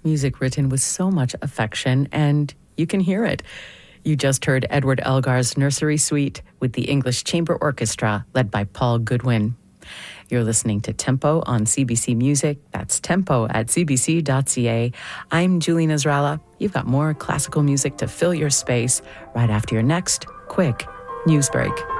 music written with so much affection, and you can hear it. You just heard Edward Elgar's Nursery Suite with the English Chamber Orchestra, led by Paul Goodwin. You're listening to Tempo on CBC Music. That's tempo at cbc.ca. I'm Julie Nasrallah. You've got more classical music to fill your space right after your next quick news break.